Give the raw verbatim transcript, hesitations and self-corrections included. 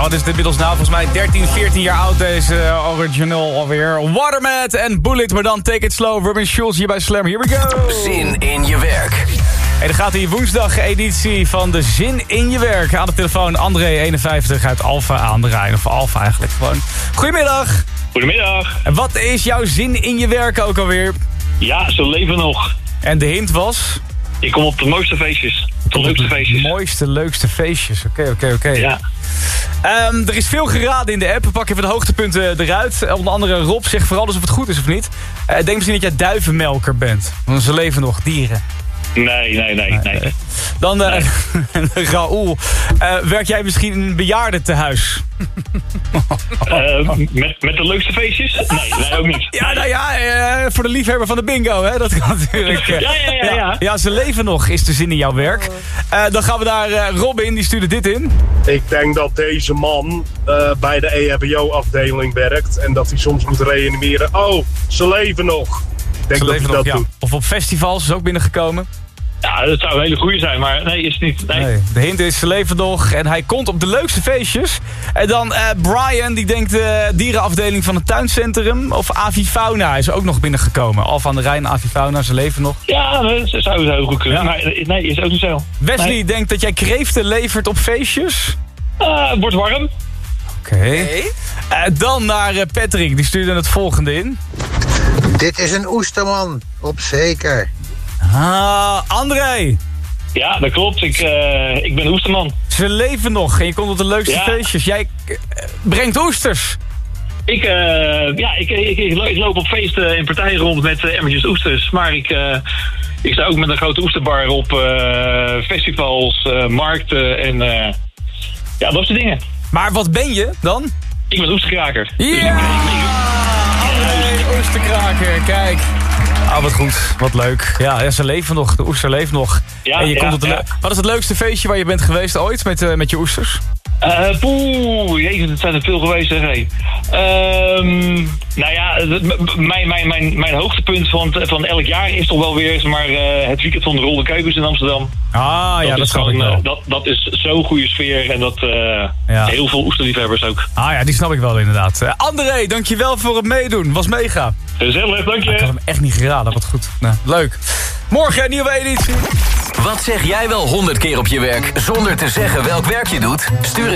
wat is het inmiddels nou? Volgens mij dertien, veertien jaar oud deze uh, original alweer. Watermat en Bullet, maar dan Take It Slow. Robin Schulz hier bij Slam. Here we go! Zin in je werk. Hey, dan gaat die woensdag editie van de Zin in je werk. Aan de telefoon André, eenenvijftig, uit Alphen aan de Rijn. Of Alphen eigenlijk gewoon. Goedemiddag. Goedemiddag. En wat is jouw zin in je werk ook alweer? Ja, ze leven nog. En de hint was? Ik kom op de mooiste feestjes. De leukste feestjes. De mooiste, leukste feestjes. Oké, oké, oké. Ja. Um, er is veel geraden in de app. We pakken even de hoogtepunten eruit. Onder andere Rob zegt vooral dus of het goed is of niet. Uh, denk misschien dat jij duivenmelker bent. Want ze leven nog, dieren. Nee, nee, nee, nee. Dan uh, nee. Raoul. Uh, werk jij misschien in een bejaardentehuis? uh, met, met de leukste feestjes? Nee, nee, ook niet. Ja, nou ja, uh, voor de liefhebber van de bingo, hè? Dat kan natuurlijk. Uh, ja, ja, ja, ja, ja. Ja, ze leven nog, is de zin in jouw werk. Uh, dan gaan we naar uh, Robin, die stuurde dit in. Ik denk dat deze man uh, bij de E H B O-afdeling werkt en dat hij soms moet reanimeren. Oh, ze leven nog. Ik denk ze dat leven hij nog, dat ja. doet. Of op festivals is ook binnengekomen. Ja, dat zou een hele goeie zijn, maar nee, is het niet. Nee. Nee, de hint is, ze leven nog en hij komt op de leukste feestjes. En dan uh, Brian, die denkt de uh, dierenafdeling van het tuincentrum. Of Avifauna is ook nog binnengekomen. Alphen aan de Rijn, Avifauna, ze leven nog. Ja, dat zou heel goed kunnen. Ja. Maar nee, is ook niet zo. Wesley nee. denkt dat jij kreeften levert op feestjes. Uh, het wordt warm. Oké. Okay. Uh, dan naar uh, Patrick, die stuurde het volgende in. Dit is een oesterman, op zeker. Ah, André. Ja, dat klopt. Ik, uh, ik ben oesterman. Ze leven nog en je komt op de leukste ja. feestjes. Jij uh, brengt oesters. Ik, uh, ja, ik, ik, ik, ik loop op feesten en partijen rond met uh, emmertjes oesters. Maar ik, uh, ik sta ook met een grote oesterbar op uh, festivals, uh, markten en uh, ja, dat soort dingen. Maar wat ben je dan? Ik ben oesterkraker. Ja! Dus ik, ik, André, oesterkraker, kijk. Ah, wat goed. Wat leuk. Ja, ja, ze leven nog. De oester leeft nog. Ja, en je ja, komt op de ja. le- Wat is het leukste feestje waar je bent geweest ooit met, uh, met je oesters? Uh, poeh, jezus, het zijn er veel geweest, zeg hé. Um, nou ja, het, mijn, mijn, mijn, mijn hoogtepunt van, van elk jaar is toch wel weer maar, uh, het weekend van de Rolde Keukens in Amsterdam. Ah, dat ja, dat snap ik wel. Uh, dat, dat is zo'n goede sfeer en dat uh, ja. heel veel oesterliefhebbers ook. Ah ja, die snap ik wel inderdaad. Uh, André, dankjewel voor het meedoen. Was mega. Gezellig, dank je. Ah, ik had hem echt niet geraden, wat goed. Nou, leuk. Morgen een nieuwe editie. Wat zeg jij wel honderd keer op je werk zonder te zeggen welk werk je doet? Stuur